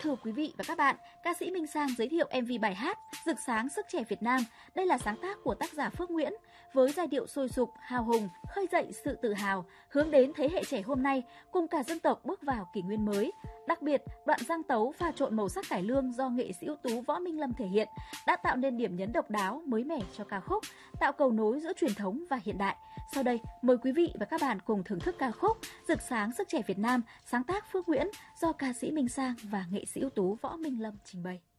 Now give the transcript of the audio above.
Thưa quý vị và các bạn, ca sĩ Minh Sang giới thiệu MV bài hát Rực sáng sức trẻ Việt Nam. Đây là sáng tác của tác giả Phước Nguyễn với giai điệu sôi sục, hào hùng, khơi dậy sự tự hào, hướng đến thế hệ trẻ hôm nay cùng cả dân tộc bước vào kỷ nguyên mới. Đặc biệt, đoạn giang tấu pha trộn màu sắc cải lương do nghệ sĩ ưu tú Võ Minh Lâm thể hiện đã tạo nên điểm nhấn độc đáo, mới mẻ cho ca khúc, tạo cầu nối giữa truyền thống và hiện đại. Sau đây, mời quý vị và các bạn cùng thưởng thức ca khúc Rực sáng sức trẻ Việt Nam, sáng tác Phước Nguyễn do ca sĩ Minh Sang và nghệ sĩ ưu tú Võ Minh Lâm trình bày.